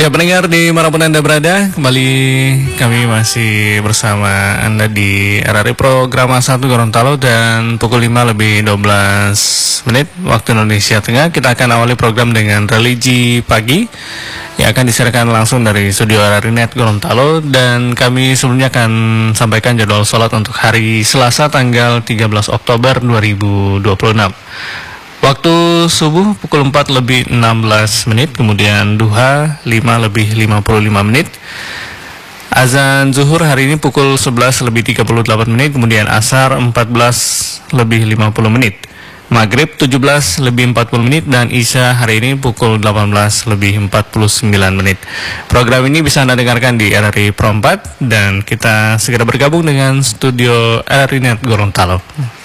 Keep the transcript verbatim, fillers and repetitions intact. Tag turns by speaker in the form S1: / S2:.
S1: Ya pendengar dimanapun Anda berada, kembali kami masih bersama Anda di R R I Program satu Gorontalo dan pukul lima lebih dua belas menit waktu Indonesia Tengah. Kita akan awali program dengan religi pagi yang akan disiarkan langsung dari studio R R I Net Gorontalo, dan kami sebelumnya akan sampaikan jadwal sholat untuk hari Selasa tanggal tiga belas Oktober dua ribu dua puluh enam. Waktu subuh pukul empat lebih enam belas menit, kemudian duha lima lebih lima puluh lima menit. Azan zuhur hari ini pukul sebelas lebih tiga puluh delapan menit, kemudian asar empat belas lebih lima puluh menit. Maghrib tujuh belas lebih empat puluh menit, dan isya hari ini pukul delapan belas lebih empat puluh sembilan menit. Program ini bisa Anda dengarkan di R R I Pro empat, dan kita segera bergabung dengan studio R R I Net Gorontalo.